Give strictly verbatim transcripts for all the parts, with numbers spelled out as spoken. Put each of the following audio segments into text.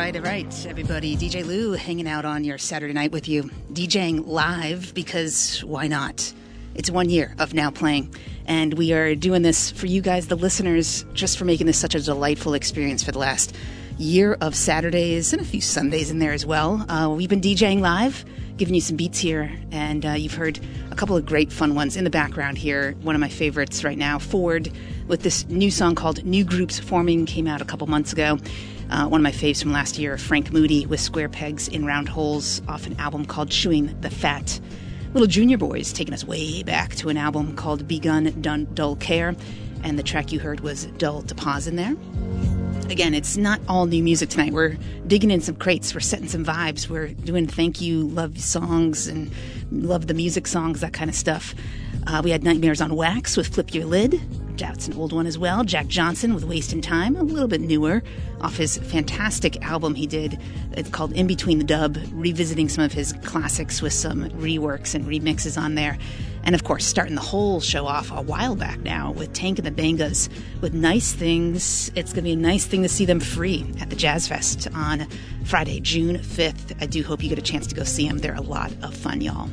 right, all right, everybody. D J Lou hanging out on your Saturday night with you. DJing live because why not? It's one year of Now Playing, and we are doing this for you guys, the listeners, just for making this such a delightful experience for the last year of Saturdays and a few Sundays in there as well. Uh, we've been DJing live, giving you some beats here, and uh, you've heard a couple of great fun ones in the background here. One of my favorites right now, Ford, with this new song called New Groups Forming, came out a couple months ago. Uh, one of my faves from last year, Frank Moody with Square Pegs in Round Holes off an album called Chewing the Fat. Little Junior Boys taking us way back to an album called Begun Dun- Dull Care, and the track you heard was Dull to Pause in there. Again, it's not all new music tonight. We're digging in some crates. We're setting some vibes. We're doing thank you, love songs, and love the music songs, that kind of stuff. Uh, we had Nightmares on Wax with Flip Your Lid. That's an old one as well. Jack Johnson with Wasting Time, a little bit newer, off his fantastic album he did. It's called In Between the Dub, revisiting some of his classics with some reworks and remixes on there. And of course, starting the whole show off a while back now with Tank and the Bangas with Nice Things. It's going to be a nice thing to see them free at the Jazz Fest on Friday, June fifth. I do hope you get a chance to go see them. They're a lot of fun, y'all.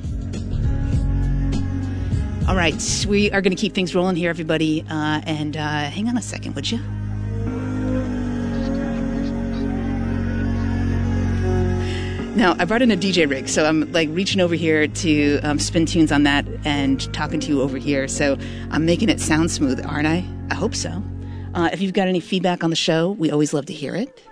All right, we are going to keep things rolling here, everybody. Uh, and uh, hang on a second, would you? Now, I brought in a D J rig, so I'm like reaching over here to um, spin tunes on that and talking to you over here. So I'm making it sound smooth, aren't I? I hope so. Uh, if you've got any feedback on the show, we always love to hear it.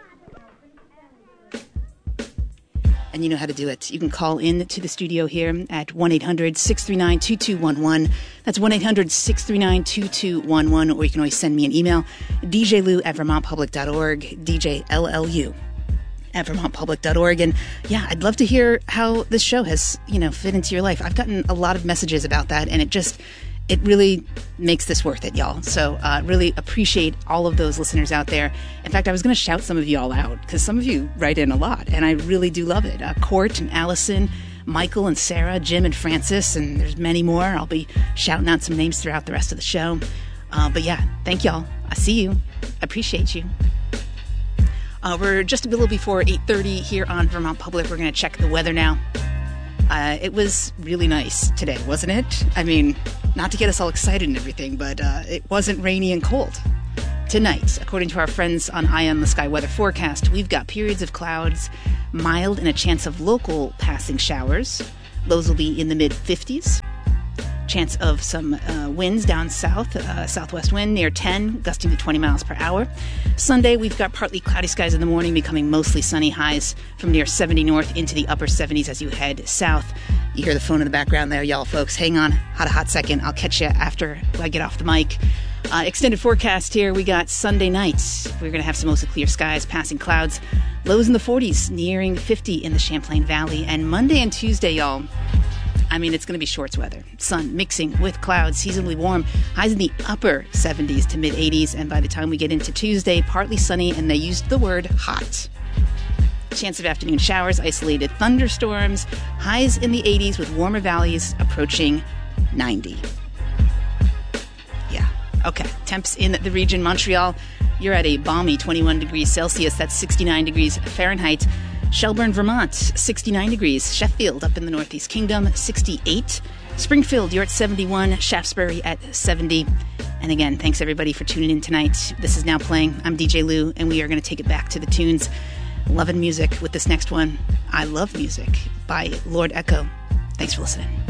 And you know how to do it. You can call in to the studio here at one eight hundred six three nine two two one one. That's one eight hundred six three nine two two one one. Or you can always send me an email, d j lou at vermont public dot org, D J L L U at vermont public dot org. And yeah, I'd love to hear how this show has, you know, fit into your life. I've gotten a lot of messages about that, and it just, it really makes this worth it, y'all. So uh, really appreciate all of those listeners out there. In fact, I was going to shout some of you all out because some of you write in a lot, and I really do love it. Uh, Court and Allison, Michael and Sarah, Jim and Francis, and there's many more. I'll be shouting out some names throughout the rest of the show. Uh, but yeah, thank y'all. I see you. Appreciate you. Uh, we're just a little before eight thirty here on Vermont Public. We're going to check the weather now. Uh, it was really nice today, wasn't it? I mean, not to get us all excited and everything, but uh, it wasn't rainy and cold. Tonight, according to our friends on Eye on the Sky Weather Forecast, we've got periods of clouds, mild and a chance of local passing showers. Lows will be in the mid fifties. Chance of some uh, winds down south, uh, southwest wind near ten, gusting to twenty miles per hour. Sunday, we've got partly cloudy skies in the morning, becoming mostly sunny, highs from near seventy north into the upper seventies as you head south. You hear the phone in the background there, y'all folks. Hang on, hot a hot second. I'll catch you after I get off the mic. Uh, extended forecast here. We got Sunday night. We're going to have some mostly clear skies, passing clouds. Lows in the forties, nearing fifty in the Champlain Valley. And Monday and Tuesday, y'all, I mean, it's going to be shorts weather. Sun mixing with clouds, seasonably warm. Highs in the upper seventies to mid eighties. And by the time we get into Tuesday, partly sunny, and they used the word hot. Chance of afternoon showers, isolated thunderstorms. Highs in the eighties with warmer valleys approaching ninety. Yeah, okay. Temps in the region. Montreal, you're at a balmy twenty-one degrees Celsius. That's sixty-nine degrees Fahrenheit. Shelburne, Vermont, sixty-nine degrees. Sheffield, up in the Northeast Kingdom, sixty-eight. Springfield, you're at seventy-one. Shaftesbury at seventy. And again, thanks everybody for tuning in tonight. This is Now Playing. I'm D J Lou, and we are going to take it back to the tunes. Loving music with this next one, I Love Music by Lord Echo. Thanks for listening.